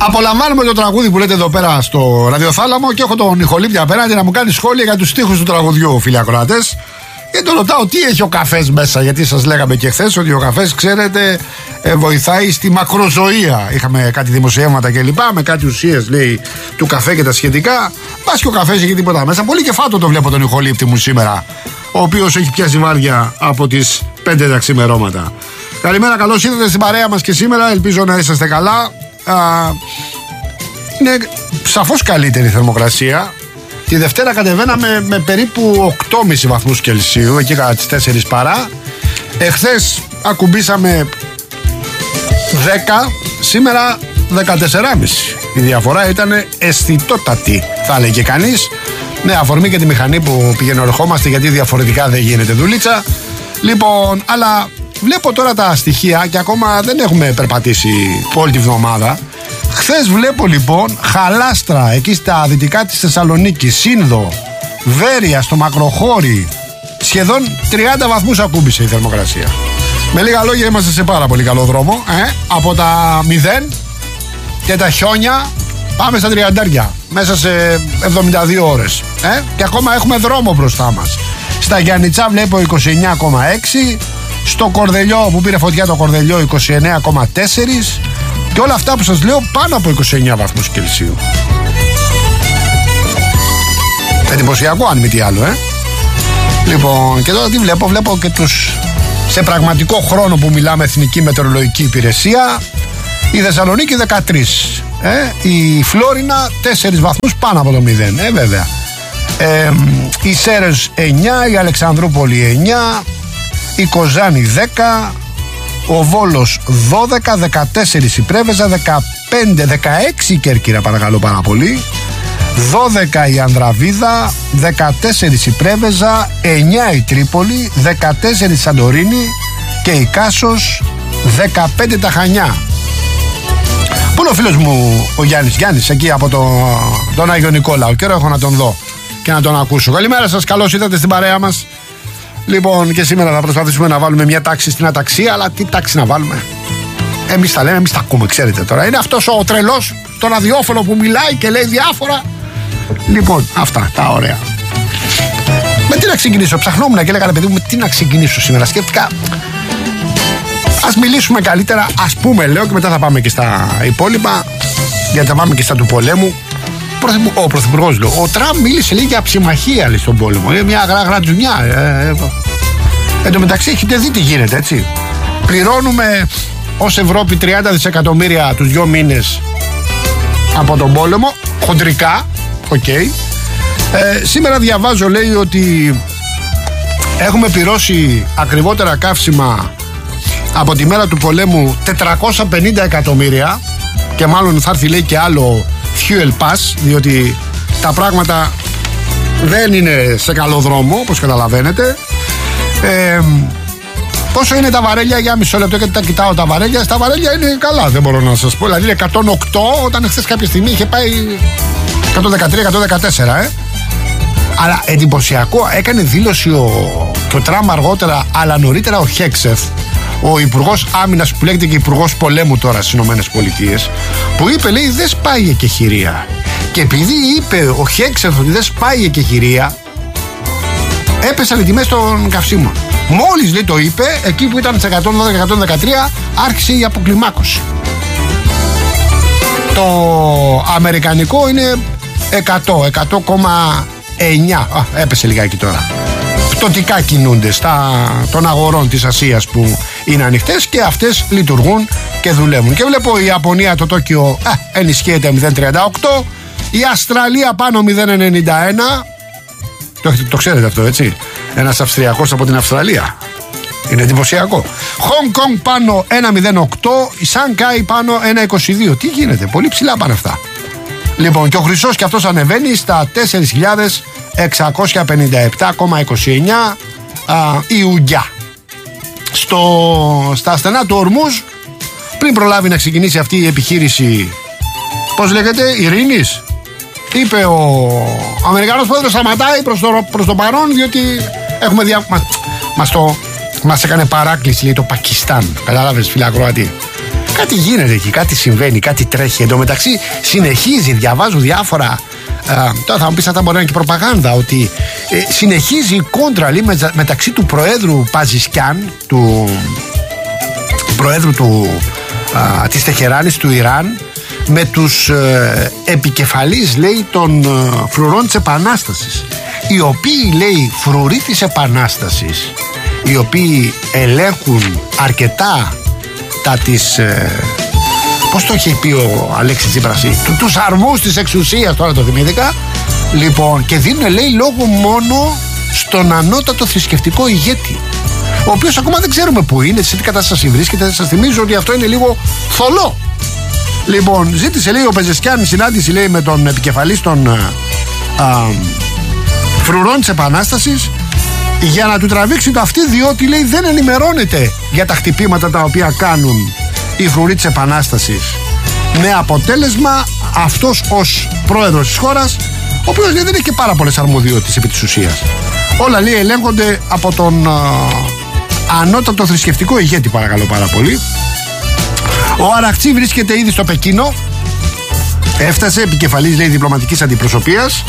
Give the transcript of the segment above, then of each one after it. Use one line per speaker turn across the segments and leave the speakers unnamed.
Απολαμβάνουμε το τραγούδι που λέτε εδώ πέρα στο ραδιοθάλαμο και έχω τον Νιχολίπτη απέναντι να μου κάνει σχόλια για τους στίχους του τραγουδιού, φίλοι ακροατές. Και τον ρωτάω τι έχει ο καφές μέσα, γιατί σας λέγαμε και χθες ότι ο καφές, ξέρετε, βοηθάει στη μακροζωία. Είχαμε κάτι δημοσιεύματα κλπ. Με κάτι ουσίες, λέει, του καφέ και τα σχετικά. Πας και ο καφές έχει τίποτα μέσα. Πολύ κεφάτο το βλέπω τον Νιχολίπτη μου σήμερα, ο οποίος έχει πιάσει βάρδια από τις 5 τα ξημερώματα. Καλημέρα, καλώς ήρθατε στην παρέα μας και σήμερα. Ελπίζω να είσαστε καλά. Είναι σαφώς καλύτερη η θερμοκρασία. Τη Δευτέρα κατεβαίναμε με περίπου 8,5 βαθμούς Κελσίου, εκεί κατά τις 4 παρά. Εχθές ακουμπήσαμε 10, σήμερα 14,5. Η διαφορά ήταν αισθητότατη, θα έλεγε κανείς. Ναι, αφορμή και τη μηχανή που πηγαίνω-ερχόμαστε, γιατί διαφορετικά δεν γίνεται δουλίτσα. Λοιπόν, αλλά βλέπω τώρα τα στοιχεία και ακόμα δεν έχουμε περπατήσει όλη τη βδομάδα. Χθες βλέπω λοιπόν Χαλάστρα, εκεί στα δυτικά της Θεσσαλονίκης, Σύνδο, Βέρεια, στο Μακροχώρι, σχεδόν 30 βαθμούς ακούμπησε η θερμοκρασία. Με λίγα λόγια είμαστε σε πάρα πολύ καλό δρόμο. Από τα 0 και τα χιόνια πάμε στα 30 μέσα σε 72 ώρες. Και ακόμα έχουμε δρόμο μπροστά μας. Στα Γιάννητσά βλέπω 29,6, στο Κορδελιό που πήρε φωτιά το Κορδελιό 29,4. Και όλα αυτά που σας λέω πάνω από 29 βαθμούς Κελσίου. Εντυπωσιακό αν μη τι άλλο, Λοιπόν, και τώρα τι βλέπω και τους σε πραγματικό χρόνο που μιλάμε, Εθνική Μετεωρολογική Υπηρεσία. Η Θεσσαλονίκη 13, η Φλόρινα 4 βαθμούς πάνω από το 0, βέβαια. Η Σέρες 9, η Αλεξανδρούπολη 9, η Κοζάνη 10, ο Βόλος 12, 14 η Πρέβεζα, 15, 16 η Κέρκυρα, παρακαλώ πάρα πολύ, 12 η Ανδραβίδα, 14 η Πρέβεζα, 9 η Τρίπολη, 14 η Σαντορίνη και η Κάσος, 15 τα Χανιά. Πού είναι ο φίλος μου ο Γιάννης, εκεί από τον Άγιο Νικόλαο? Καιρό έχω να τον δω και να τον ακούσω. Καλημέρα σας, καλώς ήρθατε στην παρέα μας. Λοιπόν, και σήμερα θα προσπαθήσουμε να βάλουμε μια τάξη στην αταξία, αλλά τι τάξη να βάλουμε? Εμείς τα λέμε, εμείς τα ακούμε, ξέρετε τώρα. Είναι αυτός ο τρελός στο ραδιόφωνο που μιλάει και λέει διάφορα. Λοιπόν, αυτά τα ωραία. Με τι να ξεκινήσω? Ψαχνόμουν και έλεγα, παιδί μου, με τι να ξεκινήσω σήμερα? Σκέφτηκα, ας μιλήσουμε καλύτερα, ας πούμε, λέω, και μετά θα πάμε και στα υπόλοιπα, γιατί θα πάμε και στα του πολέμου. Ο Πρωθυπουργός, λέω, ο Τραμπ μίλησε λίγο για ψημαχία, λέει, στον πόλεμο. Είναι μια γρατζουνιά. Εν τω μεταξύ, έχετε δει τι γίνεται, έτσι? Πληρώνουμε ως Ευρώπη 30 δισεκατομμύρια τους 2 μήνες από τον πόλεμο, χοντρικά, σήμερα διαβάζω, λέει, ότι έχουμε πληρώσει ακριβότερα καύσιμα από τη μέρα του πολέμου 450 εκατομμύρια και μάλλον θα έρθει, λέει, και άλλο fuel pass, διότι τα πράγματα δεν είναι σε καλό δρόμο, όπως καταλαβαίνετε. Πόσο είναι τα βαρέλια? Για μισό λεπτό, γιατί τα κοιτάω τα βαρέλια. Στα βαρέλια είναι καλά, δεν μπορώ να σας πω. Δηλαδή είναι 108, όταν χθες κάποια στιγμή είχε πάει 113-114, Αλλά εντυπωσιακό, έκανε δήλωση και ο Τραμπ αργότερα, αλλά νωρίτερα ο Χέξεφ, ο υπουργός άμυνας που λέγεται και υπουργός πολέμου τώρα στις ΗΠΑ, που είπε, λέει, δεν σπάγε και χειρία. Και επειδή είπε ο Χέξεφ ότι δεν σπάγε και χειρία, έπεσαν οι τιμές των καυσίμων. Μόλις, λέει, το είπε, εκεί που ήταν σε 112-113, άρχισε η αποκλιμάκωση. Το αμερικανικό είναι 100,9. Έπεσε λιγάκι τώρα. Πτωτικά κινούνται των αγορών της Ασίας που είναι ανοιχτές και αυτές λειτουργούν και δουλεύουν. Και βλέπω η Ιαπωνία, το Τόκιο, ενισχύεται 0,38. Η Αυστραλία πάνω 0,91. Το ξέρετε αυτό, έτσι? Ένας Αυστριακός από την Αυστραλία. Είναι εντυπωσιακό. Χονγκ Κονγκ πάνω 1,08. Η Σανγκάι πάνω 1,22. Τι γίνεται? Πολύ ψηλά πάνε αυτά. Λοιπόν, και ο χρυσός και αυτός ανεβαίνει στα 4.657,29 Ιουγιά. Στα στενά του Ορμούζ, πριν προλάβει να ξεκινήσει αυτή η επιχείρηση, πώς λέγεται, ειρήνης, είπε ο Αμερικανός πρόεδρος, σταματάει προς το παρόν, διότι έχουμε μας έκανε παράκληση, λέει, το Πακιστάν. Κατάλαβες, φίλε ακροατή? κάτι γίνεται εκεί, κάτι συμβαίνει, κάτι τρέχει. Εν τω μεταξύ συνεχίζει, διαβάζω διάφορα. Τώρα θα μου πεις, αυτά μπορεί να είναι και προπαγάνδα, ότι συνεχίζει η κόντρα μεταξύ του Προέδρου Παζισκιάν, του Προέδρου της Τεχεράνης, του Ιράν, με τους επικεφαλείς, λέει, των φρουρών της Επανάστασης, οι οποίοι, λέει, φρουροί της Επανάστασης, οι οποίοι ελέγχουν αρκετά της πώς το έχει πει ο Αλέξης Τσίπρας, τους αρμούς της εξουσίας, τώρα το θυμήθηκα, λοιπόν, και δίνουν, λέει, λόγο μόνο στον ανώτατο θρησκευτικό ηγέτη, ο οποίος ακόμα δεν ξέρουμε που είναι, σε τι κατάσταση βρίσκεται. Σας θυμίζω ότι αυτό είναι λίγο θολό. Λοιπόν, ζήτησε, λέει, ο Πεζεσκιάν συνάντηση, λέει, με τον επικεφαλής των φρουρών της Επανάστασης, για να του τραβήξει το αυτί, διότι, λέει, δεν ενημερώνεται για τα χτυπήματα τα οποία κάνουν οι φρουροί της Επανάστασης, με αποτέλεσμα αυτός ως πρόεδρος της χώρας, ο οποίος, λέει, δεν έχει και πάρα πολλές αρμοδιότητες επί της ουσίας. Όλα, λέει, ελέγχονται από τον ανώτατο θρησκευτικό ηγέτη, παρακαλώ πάρα πολύ. Ο Αραχτσί βρίσκεται ήδη στο Πεκίνο, έφτασε επικεφαλής, λέει, διπλωματικής αντιπροσωπείας.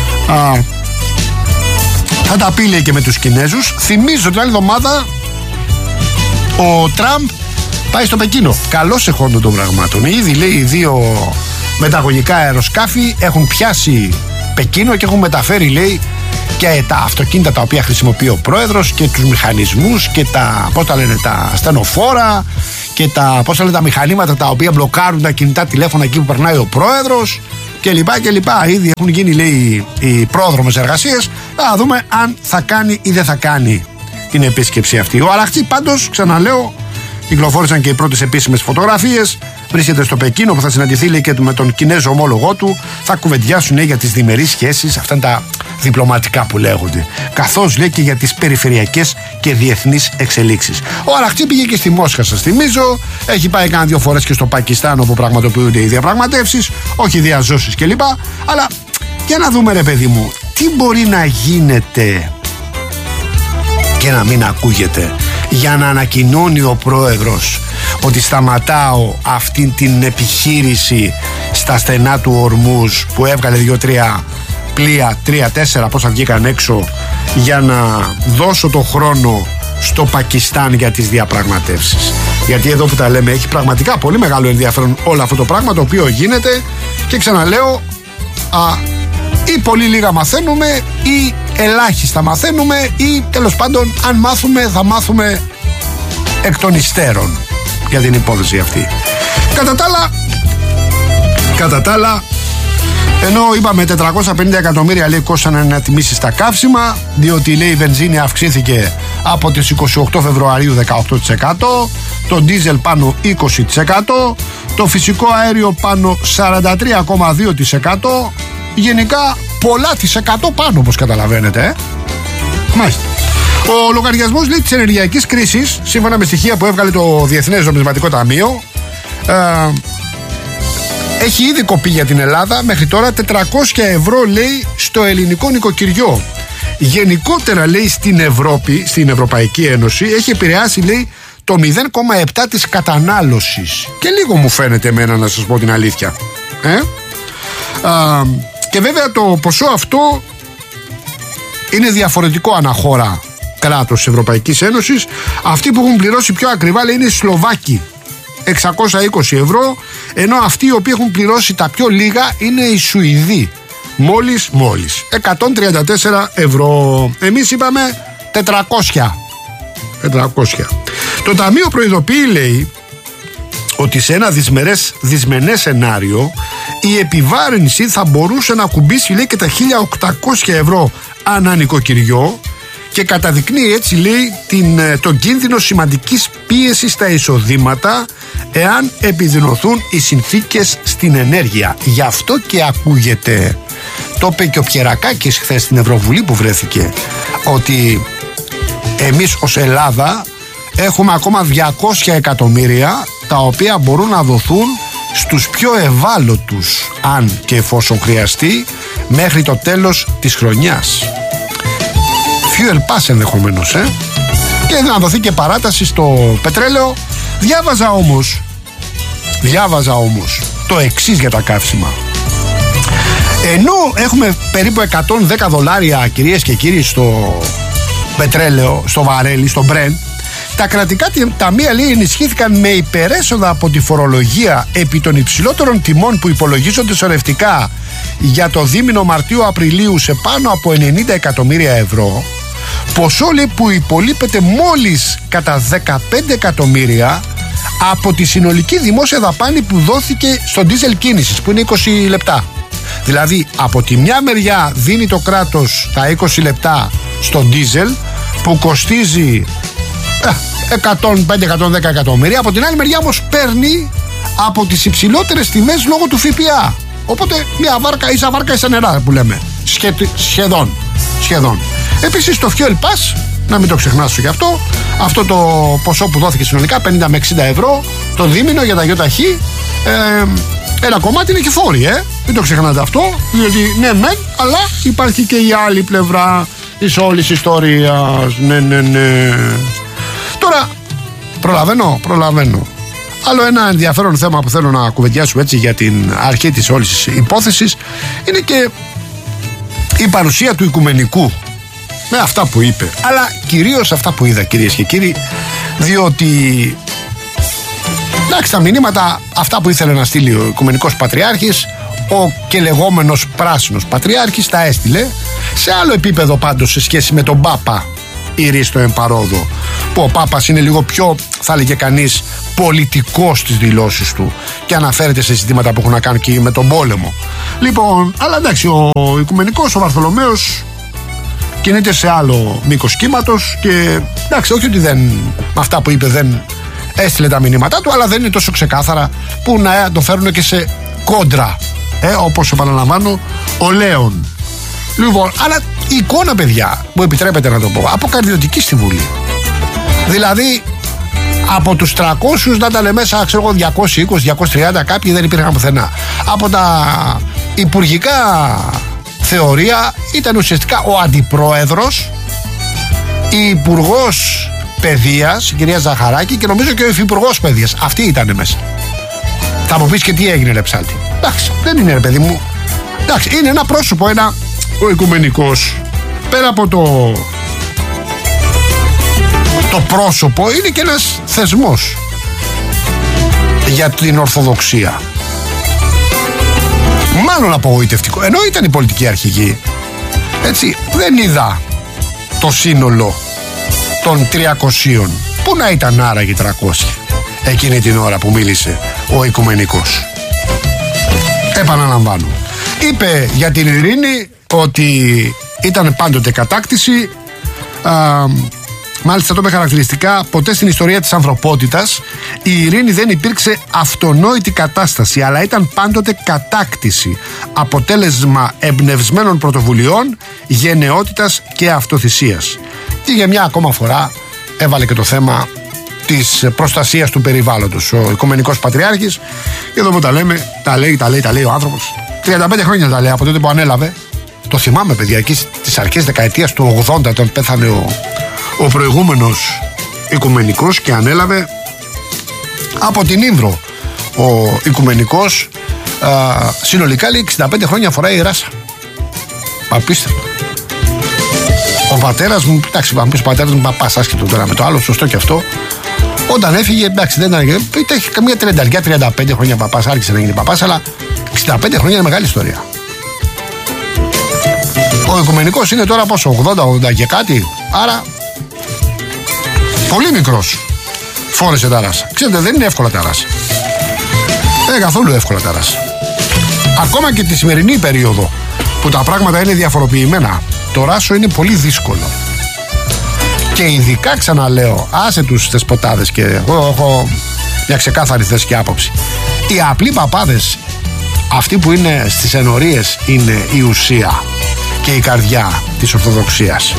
Θα τα πει, λέει, και με τους Κινέζους. Θυμίζω την άλλη εβδομάδα ο Τραμπ πάει στο Πεκίνο. Καλώς εχόντων των πραγμάτων. Ήδη, λέει, οι δύο μεταγωγικά αεροσκάφη έχουν πιάσει Πεκίνο και έχουν μεταφέρει, λέει, και τα αυτοκίνητα τα οποία χρησιμοποιεί ο πρόεδρος και τους μηχανισμούς και τα, πώς τα λένε, τα στενοφόρα και τα, πώς τα λένε, τα μηχανήματα τα οποία μπλοκάρουν τα κινητά τηλέφωνα εκεί που περνάει ο πρόεδρος και λοιπά και λοιπά. Ήδη έχουν γίνει, λέει, οι πρόδρομες εργασίες. Θα δούμε αν θα κάνει ή δεν θα κάνει την επίσκεψη αυτή. Ο Αραχτσί, πάντως, ξαναλέω, κυκλοφόρησαν και οι πρώτες επίσημες φωτογραφίες. Βρίσκεται στο Πεκίνο, που θα συναντηθεί, λέει, και με τον Κινέζο ομόλογό του. Θα κουβεντιάσουν, λέει, για τις διμερείς σχέσεις, αυτά είναι τα διπλωματικά που λέγονται. Καθώς, λέει, και για τις περιφερειακές και διεθνείς εξελίξεις. Ο Αραχτσί πήγε και στη Μόσχα, σας θυμίζω. Έχει πάει κάνα 2 φορές και στο Πακιστάν, όπου πραγματοποιούνται οι διαπραγματεύσεις, όχι διαζώσεις κλπ. Αλλά για να δούμε, ρε παιδί μου, τι μπορεί να γίνεται και να μην ακούγεται, για να ανακοινώνει ο πρόεδρος ότι σταματάω αυτή την επιχείρηση στα στενά του Ορμούζ, που έβγαλε 2-3 πλοία, 3-4 πόσα βγήκαν έξω, για να δώσω το χρόνο στο Πακιστάν για τις διαπραγματεύσεις. Γιατί εδώ που τα λέμε, έχει πραγματικά πολύ μεγάλο ενδιαφέρον όλο αυτό το πράγμα το οποίο γίνεται, και ξαναλέω, ή πολύ λίγα μαθαίνουμε ή ελάχιστα μαθαίνουμε, ή τέλος πάντων, αν μάθουμε, θα μάθουμε εκ των υστέρων για την υπόθεση αυτή. Κατά τα άλλα, ενώ είπαμε 450 εκατομμύρια, λέει, κόστανε να τιμήσει στα καύσιμα, διότι, λέει, η βενζίνη αυξήθηκε από τις 28 Φεβρουαρίου 18%, το ντίζελ πάνω 20%, το φυσικό αέριο πάνω 43,2%, γενικά πολλά της 100 πάνω, όπως καταλαβαίνετε. Μάλιστα. Ο λογαριασμός, λέει, της ενεργειακής κρίσης, σύμφωνα με στοιχεία που έβγαλε το Διεθνές Νομισματικό Ταμείο, έχει ήδη κοπεί για την Ελλάδα μέχρι τώρα 400 ευρώ, λέει, στο ελληνικό νοικοκυριό. Γενικότερα, λέει, στην Ευρώπη, στην Ευρωπαϊκή Ένωση, έχει επηρεάσει, λέει, το 0,7 της κατανάλωσης. Και λίγο μου φαίνεται εμένα, να σας πω την αλήθεια. Και βέβαια το ποσό αυτό είναι διαφορετικό αναχώρα κράτος της Ευρωπαϊκής Ένωσης. Αυτοί που έχουν πληρώσει πιο ακριβά, λέει, είναι οι Σλοβάκοι, 620 ευρώ, ενώ αυτοί οι οποίοι έχουν πληρώσει τα πιο λίγα είναι οι Σουηδοί, μόλις 134 ευρώ. Εμείς είπαμε 400. Το Ταμείο προειδοποιεί, λέει, ότι σε ένα δυσμενές σενάριο η επιβάρυνση θα μπορούσε να κουμπίσει, λέει, και τα 1.800 ευρώ ανά νοικοκυριό, και καταδεικνύει έτσι, λέει, τον κίνδυνο σημαντικής πίεσης στα εισοδήματα εάν επιδεινωθούν οι συνθήκες στην ενέργεια. Γι' αυτό και ακούγεται, το είπε και ο Πιερακάκης χθες στην Ευρωβουλή που βρέθηκε, ότι εμείς ως Ελλάδα έχουμε ακόμα 200 εκατομμύρια τα οποία μπορούν να δοθούν στους πιο ευάλωτους, αν και εφόσον χρειαστεί, μέχρι το τέλος της χρονιάς. Fuel pass ενδεχομένως, και να δοθεί και παράταση στο πετρέλαιο. Διάβαζα όμως Διάβαζα όμως το εξής για τα καύσιμα. Ενώ έχουμε περίπου $110, κυρίες και κύριοι, στο πετρέλαιο, στο βαρέλι, στο Brent, τα κρατικά ταμεία, λέει, ενισχύθηκαν με υπερέσοδα από τη φορολογία επί των υψηλότερων τιμών που υπολογίζονται σωρευτικά για το δίμηνο Μαρτίου-Απριλίου σε πάνω από 90 εκατομμύρια ευρώ, ποσό, λέει, που υπολείπεται μόλις κατά 15 εκατομμύρια από τη συνολική δημόσια δαπάνη που δόθηκε στο ντίζελ κίνησης, που είναι 20 λεπτά. Δηλαδή από τη μια μεριά δίνει το κράτος τα 20 λεπτά στο ντίζελ που κοστίζει 105-110 εκατομμύρια, από την άλλη μεριά όμως παίρνει από τις υψηλότερες τιμές λόγω του ΦΠΑ. Οπότε μια βάρκα, ίσα βάρκα ίσα νερά που λέμε, σχεδόν. Επίσης το fuel pass, να μην το ξεχνάσω γι' αυτό το ποσό που δόθηκε συνολικά 50 με 60 ευρώ το δίμηνο για τα ΙΟΤΑΧΗ, ένα κομμάτι είναι και φόροι, μην το ξεχνάτε αυτό, διότι ναι μεν, αλλά υπάρχει και η άλλη πλευρά της όλης ιστορίας. Ναι. Τώρα προλαβαίνω. Άλλο ένα ενδιαφέρον θέμα που θέλω να κουβεντιάσουμε έτσι για την αρχή της όλης της υπόθεσης είναι και η παρουσία του Οικουμενικού, με αυτά που είπε, αλλά κυρίως αυτά που είδα, κυρίες και κύριοι, διότι εντάξει, τα μηνύματα αυτά που ήθελε να στείλει ο Οικουμενικός Πατριάρχης, ο και λεγόμενος πράσινος πατριάρχης, τα έστειλε σε άλλο επίπεδο πάντως σε σχέση με τον Πάπα Ηρίστο Εμπαρόδο, που ο Πάπας είναι λίγο πιο, θα έλεγε κανείς, πολιτικός στις δηλώσεις του και αναφέρεται σε ζητήματα που έχουν να κάνουν και με τον πόλεμο. Λοιπόν, αλλά εντάξει, ο Οικουμενικός, ο Βαρθολομαίος, κινείται σε άλλο μήκος κύματος και εντάξει, όχι ότι με αυτά που είπε δεν έστειλε τα μηνύματά του, αλλά δεν είναι τόσο ξεκάθαρα που να το φέρουν και σε κόντρα, όπως επαναλαμβάνω, ο Λέων. Λοιπόν, αλλά η εικόνα, παιδιά, μου επιτρέπετε να το πω, αποκαρδιωτική στη Βουλή. Δηλαδή, από τους 300 να ήταν μέσα, ξέρω εγώ, 220-230, κάποιοι δεν υπήρχαν πουθενά. Από τα υπουργικά θεωρία ήταν ουσιαστικά ο αντιπρόεδρος, η υπουργός παιδείας, η κυρία Ζαχαράκη, και νομίζω και ο υφυπουργός παιδείας. Αυτοί ήταν μέσα. Θα μου πεις και τι έγινε, ρε ψάλτη. Εντάξει, δεν είναι, ρε παιδί μου. Εντάξει, είναι ένα πρόσωπο, ο Οικουμενικός. Πέρα από το πρόσωπο, είναι και ένας θεσμός για την Ορθοδοξία. Μάλλον απογοητευτικό. Ενώ ήταν η πολιτική αρχηγή, έτσι, δεν είδα το σύνολο των 300. Πού να ήταν άραγε 300 εκείνη την ώρα που μίλησε ο Οικουμενικός? Επαναλαμβάνω, είπε για την ειρήνη ότι ήταν πάντοτε κατάκτηση. Μάλιστα το είπε χαρακτηριστικά, ποτέ στην ιστορία της ανθρωπότητας η ειρήνη δεν υπήρξε αυτονόητη κατάσταση, αλλά ήταν πάντοτε κατάκτηση, αποτέλεσμα εμπνευσμένων πρωτοβουλειών, γενναιότητας και αυτοθυσίας. Και για μια ακόμα φορά έβαλε και το θέμα της προστασίας του περιβάλλοντος ο Οικουμενικός Πατριάρχης. Και εδώ που τα λέμε, τα λέει ο άνθρωπος. 35 χρόνια τα λέει από τότε που ανέλαβε. Το θυμάμαι, παιδιά, εκεί στις αρχές δεκαετίας του 80, όταν πέθανε ο προηγούμενος Οικουμενικός και ανέλαβε από την Ήμβρο ο Οικουμενικός. Συνολικά, λέει, 65 χρόνια φοράει η ράσα. Απίστευτο. Ο πατέρας μου, εντάξει, ο πατέρας μου παπάς, άσχετο τώρα με το άλλο, σωστό και αυτό. Όταν έφυγε, εντάξει, δεν ήταν. Είχε καμία 30-35 χρόνια παπάς, άρχισε να γίνει παπάς, αλλά 65 χρόνια είναι μεγάλη ιστορία. Ο Οικουμενικός είναι τώρα πόσο, 80 και κάτι, άρα πολύ μικρός. Φόρεσε τα ράσα. Ξέρετε, δεν είναι εύκολα τα ράσα. Δεν είναι καθόλου εύκολα τα ράσα. Ακόμα και τη σημερινή περίοδο που τα πράγματα είναι διαφοροποιημένα, το ράσο είναι πολύ δύσκολο. Και ειδικά, ξαναλέω, άσε τους θεσποτάδες, και εγώ έχω μια ξεκάθαρη θέση και άποψη. Οι απλοί παπάδες, αυτοί που είναι στις ενορίες, είναι η ουσία και η καρδιά της Ορθοδοξίας.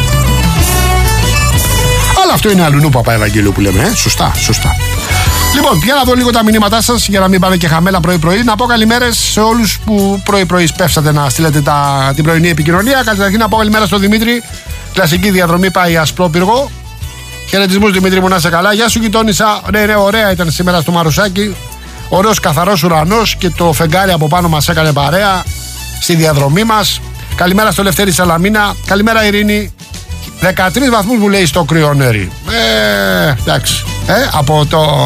Αλλά αυτό είναι αλλουνού Παπά Ευαγγελίου που λέμε, σωστά. Λοιπόν, για να δω λίγο τα μηνύματά σας, για να μην πάνε και χαμέλα πρωί-πρωί. Να πω καλημέρες σε όλους που πρωί-πρωί σπεύσατε να στείλετε την πρωινή επικοινωνία. Καταρχήν να πω καλημέρα στον Δημήτρη. Κλασική διαδρομή πάει Ασπρόπυργο. Χαιρετισμούς, Δημήτρη μου, να είσαι καλά. Γεια σου, γειτόνισσα. Ναι, ωραία ήταν σήμερα στο Μαρουσάκι. ωραίος καθαρός ουρανός και το φεγγάρι από πάνω μας έκανε παρέα στη διαδρομή μας. Καλημέρα στο Λευτέρη Σαλαμίνα. Καλημέρα Ειρήνη. 13 βαθμούς μου λέει στο Κρυονέρι. Εντάξει. Από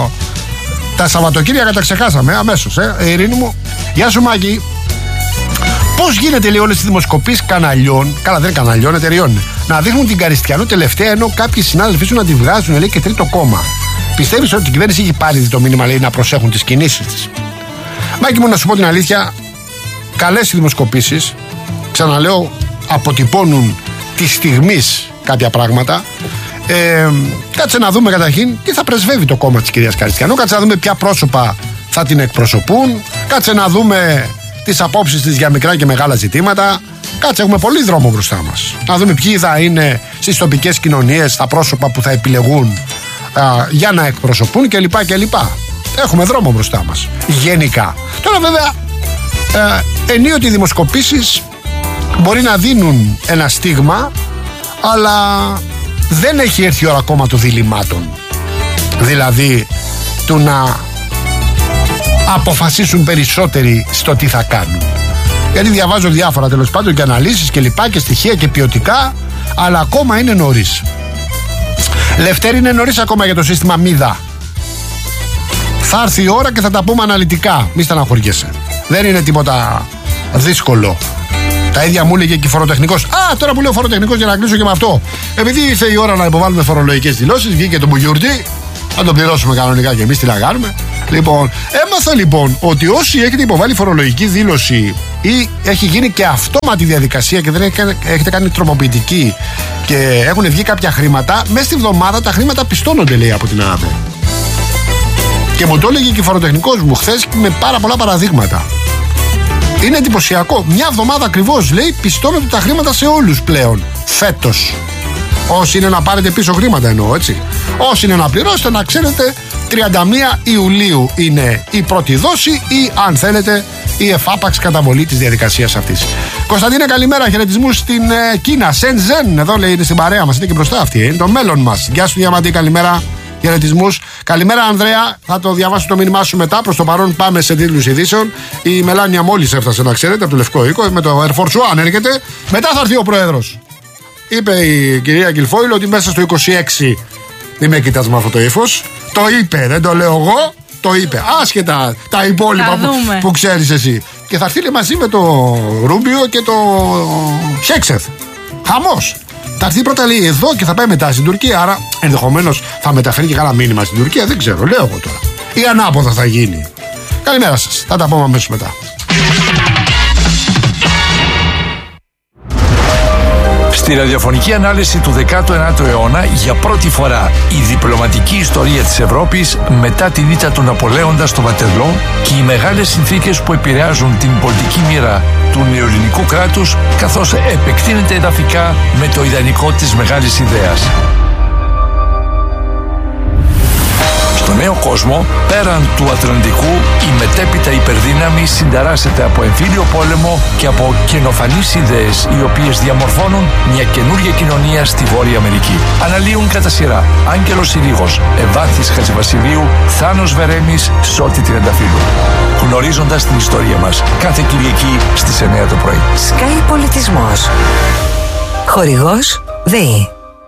τα Σαββατοκύριακα τα ξεχάσαμε αμέσως. Ειρήνη μου. Γεια σου Μάκη. Πώς γίνεται λέει όλες τις δημοσκοπήσεις καναλιών, καλά δεν είναι καναλιών, εταιριών, να δείχνουν την Καριστιανό τελευταία ενώ κάποιοι συνάδελφοί σου να τη βγάζουν λέει και τρίτο κόμμα. Πιστεύεις ότι η κυβέρνηση έχει πάρει το μήνυμα λέει να προσέχουν τις κινήσεις της? Μάκη μου, να σου πω την αλήθεια, καλές οι δημοσκοπήσεις, ξαναλέω, αποτυπώνουν τη στιγμής κάποια πράγματα. Κάτσε να δούμε καταρχήν τι θα πρεσβεύει το κόμμα της κυρίας Καριστιανό, κάτσε να δούμε ποια πρόσωπα θα την εκπροσωπούν, κάτσε να δούμε τις απόψεις της για μικρά και μεγάλα ζητήματα. Κάτσε, έχουμε πολύ δρόμο μπροστά μας. Να δούμε ποιοι θα είναι στις τοπικές κοινωνίες τα πρόσωπα που θα επιλεγούν για να εκπροσωπούν κλπ. Έχουμε δρόμο μπροστά μας. Γενικά. Τώρα βέβαια ενίοτε οι δημοσκοπήσεις μπορεί να δίνουν ένα στίγμα, αλλά δεν έχει έρθει η ώρα ακόμα των διλημάτων. Δηλαδή του να αποφασίσουν περισσότεροι στο τι θα κάνουν. Γιατί διαβάζω διάφορα τέλος πάντων και αναλύσεις και λοιπά και στοιχεία και ποιοτικά, αλλά ακόμα είναι νωρίς. Λευτέρη, είναι νωρίς ακόμα για το σύστημα μίδα. Θα έρθει η ώρα και θα τα πούμε αναλυτικά. Μη στεναχωριέσαι. Δεν είναι τίποτα δύσκολο. Τα ίδια μου έλεγε και φοροτεχνικός. Τώρα που λέω φοροτεχνικός, για να κλείσω και με αυτό. Επειδή ήρθε η ώρα να υποβάλουμε φορολογικές δηλώσεις, βγήκε το Μπουγιουρτή. Θα το πληρώσουμε κανονικά και εμείς τι να κάνουμε. Λοιπόν, έμαθα λοιπόν ότι όσοι έχετε υποβάλει φορολογική δήλωση ή έχει γίνει και αυτόματη διαδικασία και δεν έχετε κάνει τροποποιητική και έχουν βγει κάποια χρήματα, μέσα στη βδομάδα τα χρήματα πιστώνονται, λέει, από την ΑΔΕ. Και μου το έλεγε και η φοροτεχνικός μου χθες με πάρα πολλά παραδείγματα. Είναι εντυπωσιακό. Μια εβδομάδα ακριβώς, λέει, πιστώνονται τα χρήματα σε όλους πλέον. Φέτος. Όσοι είναι να πάρετε πίσω χρήματα εννοώ, έτσι. Όσοι είναι να πληρώσετε, να ξέρετε, 31 Ιουλίου είναι η πρώτη δόση ή, αν θέλετε, η εφάπαξ καταβολή της διαδικασίας αυτής. Κωνσταντίνε, καλημέρα, χαιρετισμούς στην Κίνα. Σενζέν, εδώ λέει, είναι στην παρέα μας, είναι και μπροστά αυτή, είναι το μέλλον μας. Γεια σου Διαμαντή, καλημέρα, χαιρετισμούς. Καλημέρα Ανδρέα, θα το διαβάσω το μήνυμά σου μετά. Προς το παρόν πάμε σε τίτλους ειδήσεων. Η Μελάνια μόλις έφτασε, να ξέρετε, από το Λευκό Οίκο, με το Air Force One έρχεται. Μετά θα έρθει ο Πρόεδρος. Είπε η κυρία Γκυλφόιλ ότι μέσα στο 26. Μην με κοιτάς με αυτό το ύφος. Το είπε, δεν το λέω εγώ. Το είπε. Άσχετα τα υπόλοιπα που ξέρεις εσύ. Και θα έρθει μαζί με το Ρούμπιο και το Χέξεθ. Χαμός. Θα έρθει πρώτα, λέει, εδώ και θα πάει μετά στην Τουρκία. Άρα ενδεχομένως θα μεταφέρει και κανένα μήνυμα στην Τουρκία. Δεν ξέρω, λέω εγώ τώρα. Ή ανάποδα θα γίνει. Καλημέρα σας. Θα τα πούμε αμέσως μετά.
Στη ραδιοφωνική ανάλυση του 19ου αιώνα, για πρώτη φορά η διπλωματική ιστορία της Ευρώπης μετά την ήττα του Ναπολέοντα στο Βατερλό και οι μεγάλες συνθήκες που επηρεάζουν την πολιτική μοίρα του νεοελληνικού κράτους, καθώς επεκτείνεται εδαφικά με το ιδανικό της μεγάλης ιδέας. Στο νέο κόσμο, πέραν του Ατλαντικού, η μετέπειτα υπερδύναμη συνταράσσεται από εμφύλιο πόλεμο και από καινοφανείς ιδέες, οι οποίες διαμορφώνουν μια καινούργια κοινωνία στη Βόρεια Αμερική. Αναλύουν κατά σειρά Άγγελος Συρίγος, Ευάθης Χατζηβασιλείου, Θάνος Βερέμης, Σώτη Τριανταφύλου. Γνωρίζοντας την ιστορία μας, κάθε Κυριακή στις 9 το πρωί.
Sky Πολιτισμός. Χορηγός ΔΕΗ.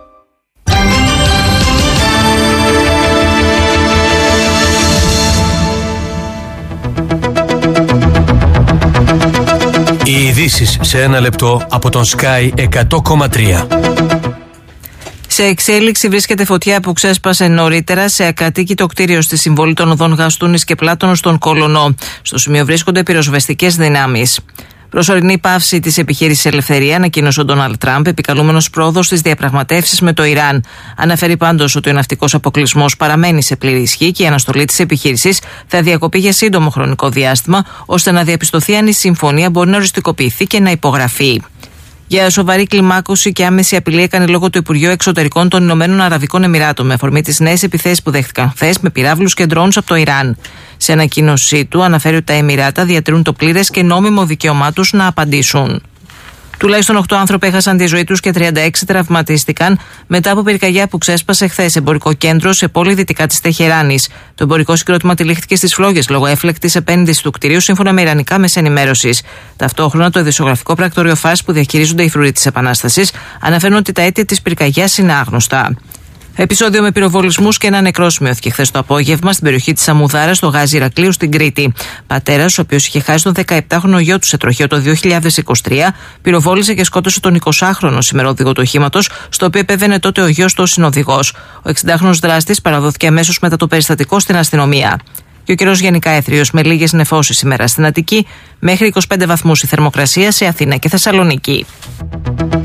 Οι ειδήσεις σε ένα λεπτό από τον Sky 100,3.
Σε εξέλιξη βρίσκεται φωτιά που ξέσπασε νωρίτερα σε ακατοίκητο κτίριο στη συμβολή των οδών Γαστούνης και Πλάτωνος στον Κολονό. Στο σημείο βρίσκονται πυροσβεστικές δυνάμεις. Προσωρινή πάυση της επιχείρησης Ελευθερία, ανακοίνωσε ο Ντόναλντ Τραμπ, επικαλούμενος πρόοδος στις διαπραγματεύσεις με το Ιράν. Αναφέρει πάντως ότι ο ναυτικός αποκλεισμός παραμένει σε πλήρη ισχύ και η αναστολή της επιχείρησης θα διακοπεί για σύντομο χρονικό διάστημα, ώστε να διαπιστωθεί αν η συμφωνία μπορεί να οριστικοποιηθεί και να υπογραφεί. Για σοβαρή κλιμάκωση και άμεση απειλή έκανε λόγο το Υπουργείο Εξωτερικών των Ηνωμένων Αραβικών Εμιράτων με αφορμή τις νέες επιθέσεις που δέχτηκαν χθες με πυράβλους και ντρόουνς από το Ιράν. Σε ανακοίνωσή του αναφέρει ότι τα Εμιράτα διατηρούν το πλήρες και νόμιμο δικαίωμά τους να απαντήσουν. Τουλάχιστον 8 άνθρωποι έχασαν τη ζωή τους και 36 τραυματίστηκαν μετά από πυρκαγιά που ξέσπασε χθες σε εμπορικό κέντρο σε πόλη δυτικά της Τεχεράνης. Το εμπορικό συγκρότημα τυλίχθηκε στις φλόγες λόγω έφλεκτης επένδυσης του κτηρίου, σύμφωνα με ιρανικά μέσα ενημέρωσης. Ταυτόχρονα, το ειδησιογραφικό πρακτορείο Φάρς που διαχειρίζονται οι φρουροί της Επανάστασης αναφέρουν ότι τα αίτια της πυρκαγιάς είναι άγνωστα. Επεισόδιο με πυροβολισμούς και ένα νεκρό σημειώθηκε χθες το απόγευμα στην περιοχή της Αμμουδάρας, στο Γάζι Ηρακλείου στην Κρήτη. Πατέρας, ο οποίος είχε χάσει τον 17χρονο γιο του σε τροχαίο το 2023, πυροβόλησε και σκότωσε τον 20χρονο ημερόδηγο του οχήματος, στο οποίο επέβαινε τότε ο γιος του ως συνοδηγός. Ο 60χρονος δράστης παραδόθηκε αμέσως μετά το περιστατικό στην αστυνομία. Και ο καιρός γενικά έθριος με λίγες νεφώσεις σήμερα στην Αττική, μέχρι 25 βαθμούς η θερμοκρασία σε Αθήνα και Θεσσαλονίκη.